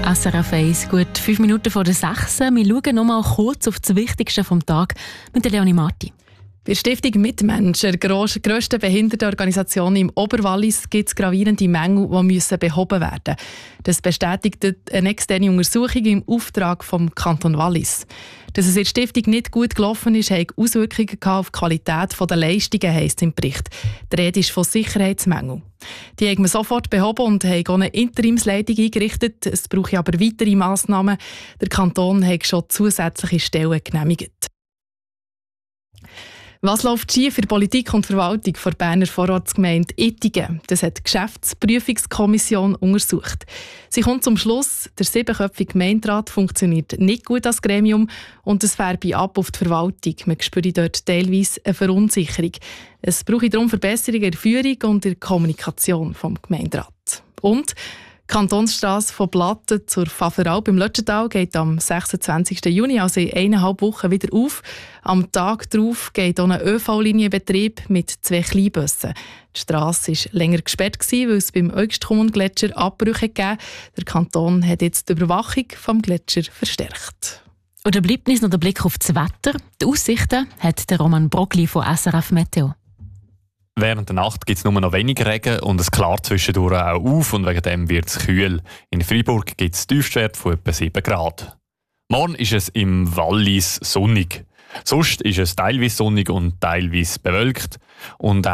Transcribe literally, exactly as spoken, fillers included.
S R F eins, gut fünf Minuten vor der sechs. Wir schauen noch mal kurz auf das Wichtigste vom Tag mit der Leonie Marti. Bei der Stiftung Mitmensch, der grössten Behindertenorganisation im Oberwallis, gibt es gravierende Mängel, die müssen behoben werden müssen. Das bestätigt eine externe Untersuchung im Auftrag vom Kanton Wallis. Dass es in der Stiftung nicht gut gelaufen ist, hat Auswirkungen auf die Qualität der Leistungen, heisst im Bericht. Die Rede ist von Sicherheitsmängeln. Die haben wir sofort behoben und haben auch eine Interimsleitung eingerichtet. Es brauche aber weitere Massnahmen. Der Kanton hat schon zusätzliche Stellen genehmigt. Was läuft schief für Politik und Verwaltung der Berner Vorortsgemeinde Ittigen? Das hat die Geschäftsprüfungskommission untersucht. Sie kommt zum Schluss, der siebenköpfige Gemeinderat funktioniert nicht gut als Gremium und es färbe ab auf die Verwaltung. Man spürt dort teilweise eine Verunsicherung. Es brauche darum Verbesserungen in der Führung und in der Kommunikation vom Gemeinderat. Und die Kantonsstrasse von Blatten zur Pfafferalp im Lötschental geht am sechsundzwanzigsten Juni, also in eineinhalb Wochen, wieder auf. Am Tag darauf geht auch ein ÖV-Linienbetrieb mit zwei Kleinbussen. Die Strasse war länger gesperrt, weil es beim Eugstkumen-Gletscher Abbrüche gegeben hat. Der Kanton hat jetzt die Überwachung vom Gletscher verstärkt. Und da bleibt uns noch der Blick auf das Wetter. Die Aussichten hat der Roman Brogli von S R F Meteo. Während der Nacht gibt es nur noch wenig Regen und es klart zwischendurch auch auf und wegen dem wird es kühl. In Freiburg gibt es Tiefstwerte von etwa sieben Grad. Morgen ist es im Wallis sonnig. Sonst ist es teilweise sonnig und teilweise bewölkt. Und